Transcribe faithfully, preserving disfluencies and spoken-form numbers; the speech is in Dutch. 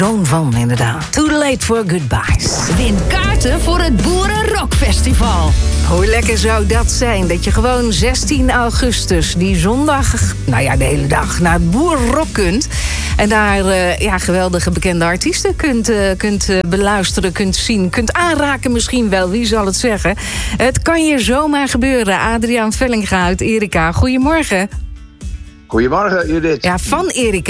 Zoon van, inderdaad. Too late for goodbyes. Win kaarten voor het Boerenrockfestival. Hoe lekker zou dat zijn? Dat je gewoon zestien augustus, die zondag, nou ja, de hele dag, naar het Boerenrock kunt. En daar uh, ja, geweldige bekende artiesten kunt, uh, kunt uh, beluisteren, kunt zien, kunt aanraken misschien wel. Wie zal het zeggen? Het kan je zomaar gebeuren. Adriaan Vellinga uit Erika. Goedemorgen. Goedemorgen, Judith. Ja, van Erika.